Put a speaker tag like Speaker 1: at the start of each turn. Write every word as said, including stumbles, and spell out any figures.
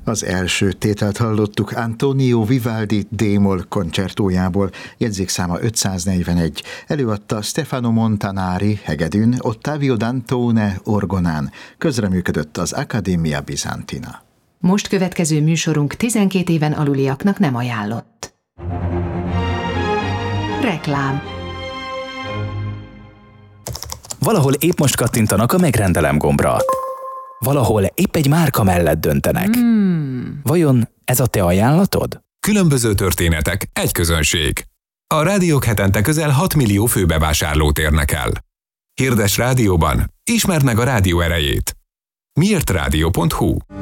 Speaker 1: Az első tételt hallottuk Antonio Vivaldi D-moll koncertójából, jegyzékszáma ötszáznegyvenegy. Előadta Stefano Montanari hegedűn, Ottavio Dantone orgonán. Közreműködött az Accademia Bizantina.
Speaker 2: Most következő műsorunk tizenkét éven aluliaknak nem ajánlott. Reklám.
Speaker 3: Valahol épp most kattintanak a megrendelem gombra. Valahol épp egy márka mellett döntenek.
Speaker 2: Hmm.
Speaker 3: Vajon ez a te ajánlatod?
Speaker 4: Különböző történetek, egy közönség. A rádiók hetente közel hat millió főbevásárlót érnek el. Hirdes rádióban, ismerd meg a rádió erejét. miért rádió pont hu